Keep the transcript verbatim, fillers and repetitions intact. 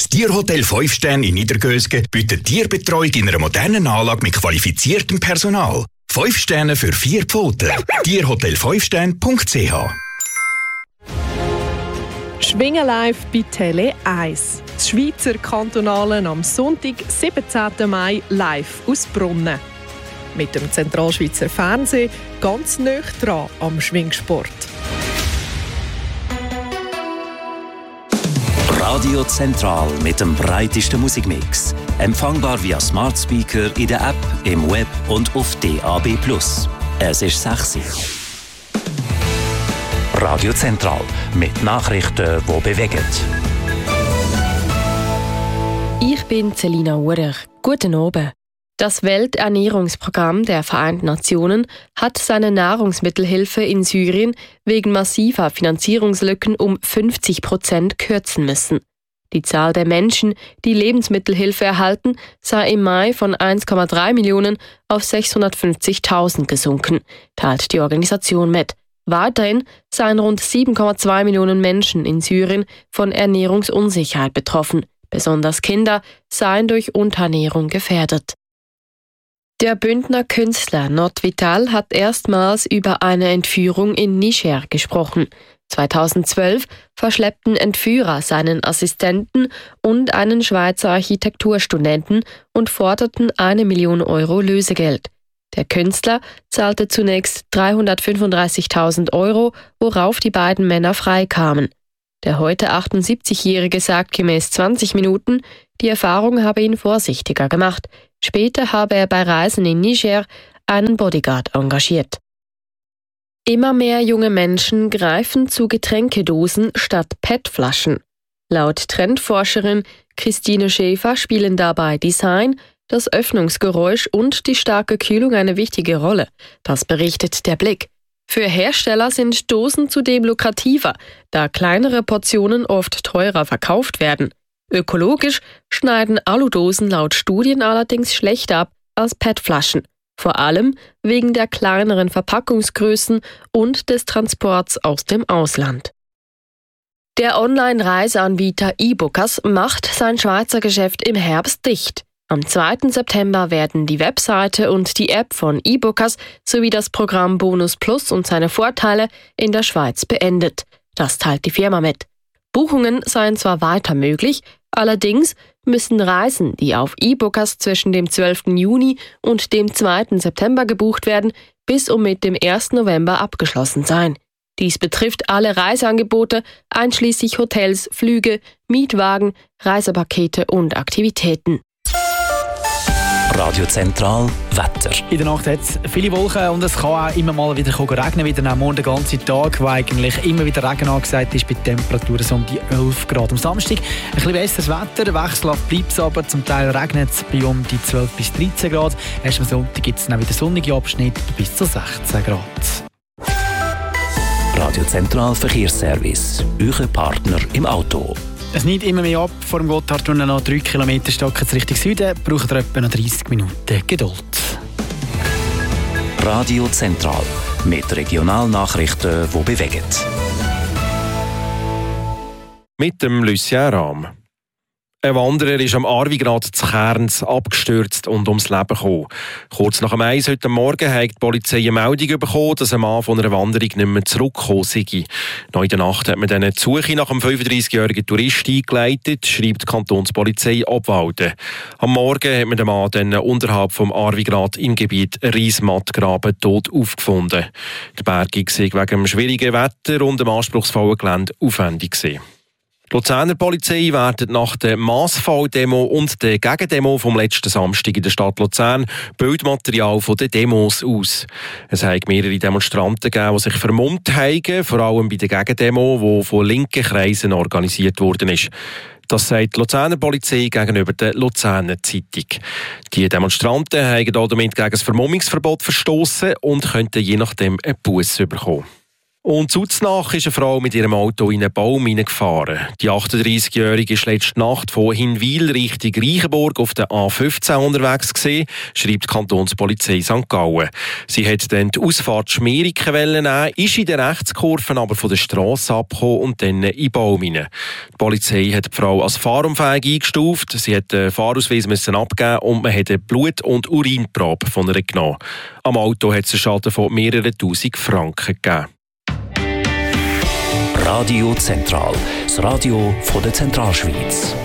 Das Tierhotel fünf Sterne in Niedergösgen bietet Tierbetreuung in einer modernen Anlage mit qualifiziertem Personal. fünf Sterne für vier Pfoten. tierhotel fünf sterne punkt c h. Schwingen live bei Tele eins. Das Schweizer Kantonalen am Sonntag, siebzehnten Mai, live aus Brunnen. Mit dem Zentralschweizer Fernsehen ganz nah dran am Schwingsport. Radio Zentral mit dem breitesten Musikmix. Empfangbar via Smart Speaker in der App, im Web und auf D A B plus. Es ist sechs Uhr. Radio Zentral mit Nachrichten, die bewegen. Ich bin Celina Urech. Guten Abend. Das Welternährungsprogramm der Vereinten Nationen hat seine Nahrungsmittelhilfe in Syrien wegen massiver Finanzierungslücken um fünfzig Prozent kürzen müssen. Die Zahl der Menschen, die Lebensmittelhilfe erhalten, sei im Mai von eins Komma drei Millionen auf sechshundertfünfzigtausend gesunken, teilt die Organisation mit. Weiterhin seien rund sieben Komma zwei Millionen Menschen in Syrien von Ernährungsunsicherheit betroffen. Besonders Kinder seien durch Unterernährung gefährdet. Der Bündner Künstler Not Vital hat erstmals über eine Entführung in Niger gesprochen. zweitausendzwölf verschleppten Entführer seinen Assistenten und einen Schweizer Architekturstudenten und forderten eine Million Euro Lösegeld. Der Künstler zahlte zunächst dreihundertfünfunddreißigtausend Euro, worauf die beiden Männer freikamen. Der heute achtundsiebzigjährige sagt gemäß zwanzig Minuten, die Erfahrung habe ihn vorsichtiger gemacht. Später habe er bei Reisen in Niger einen Bodyguard engagiert. Immer mehr junge Menschen greifen zu Getränkedosen statt P E T-Flaschen. Laut Trendforscherin Christine Schäfer spielen dabei Design, das Öffnungsgeräusch und die starke Kühlung eine wichtige Rolle. Das berichtet der Blick. Für Hersteller sind Dosen zudem lukrativer, da kleinere Portionen oft teurer verkauft werden. Ökologisch schneiden Aludosen laut Studien allerdings schlechter ab als P E T-Flaschen. Vor allem wegen der kleineren Verpackungsgrößen und des Transports aus dem Ausland. Der Online-Reiseanbieter eBookers macht sein Schweizer Geschäft im Herbst dicht. Am zweiten September werden die Webseite und die App von eBookers sowie das Programm Bonus Plus und seine Vorteile in der Schweiz beendet. Das teilt die Firma mit. Buchungen seien zwar weiter möglich, allerdings müssen Reisen, die auf eBookers zwischen dem zwölften Juni und dem zweiten September gebucht werden, bis und mit dem ersten November abgeschlossen sein. Dies betrifft alle Reiseangebote, einschließlich Hotels, Flüge, Mietwagen, Reisepakete und Aktivitäten. Radio Zentral Wetter. In der Nacht hat es viele Wolken und es kann auch immer mal wieder regnen. Wieder am Morgen den ganzen Tag, wo eigentlich immer wieder Regen angesagt ist, bei Temperaturen so um die elf Grad. Am Samstag ein bisschen besseres Wetter, wechselhaft bleibt es aber. Zum Teil regnet es bei um die zwölf bis dreizehn Grad. Erst am Sonntag gibt es dann wieder sonnige Abschnitte bis zu sechzehn Grad. Radio Zentral Verkehrsservice. Euer Partner im Auto. Es nimmt immer mehr ab. Vor dem Gotthardtunnel noch drei Kilometer stocken Richtung Süden. Braucht ihr etwa noch dreissig Minuten Geduld. Radio Zentral mit Regionalnachrichten, die bewegen. Mit dem Lucien Rahm. Ein Wanderer ist am Arvigrad zu Kerns abgestürzt und ums Leben gekommen. Kurz nach dem Eis heute Morgen hat die Polizei eine Meldung bekommen, dass ein Mann von einer Wanderung nicht mehr zurückgekommen sei. Noch in der Nacht hat man dann die Suche nach einem fünfunddreißigjährigen Tourist eingeleitet, schreibt die Kantonspolizei Obwalden. Am Morgen hat man den Mann dann unterhalb vom Arvigrad im Gebiet Riesmattgraben tot aufgefunden. Die Bergung sei wegen dem schwierigen Wetter und dem anspruchsvollen Gelände aufwendig gewesen. Die Luzerner Polizei wertet nach der Massfall-Demo und der Gegendemo vom letzten Samstag in der Stadt Luzern Bildmaterial von den Demos aus. Es hat mehrere Demonstranten gegeben, die sich vermummt haben, vor allem bei der Gegendemo, die von linken Kreisen organisiert worden ist. Das sagt die Luzerner Polizei gegenüber der Luzerner Zeitung. Die Demonstranten haben damit gegen das Vermummungsverbot verstoßen und könnten je nachdem einen Buss bekommen. Und Zuznach ist eine Frau mit ihrem Auto in einen Baum hineingefahren. Die achtunddreißigjährige ist letzte Nacht von Hinwil Richtung Reichenburg auf der A fünfzehn unterwegs gewesen, schreibt die Kantonspolizei Sankt Gallen. Sie hat dann die Ausfahrt Schmeriken nehmen, ist in der Rechtskurve aber von der Strasse abgekommen und dann in den Baum hinein. Die Polizei hat die Frau als fahrunfähig eingestuft. Sie hat den Fahrausweis müssen abgeben und man hat eine Blut- und Urinprobe von ihr genommen. Am Auto hat es einen Schaden von mehreren tausend Franken gegeben. Radio Zentral, das Radio von der Zentralschweiz.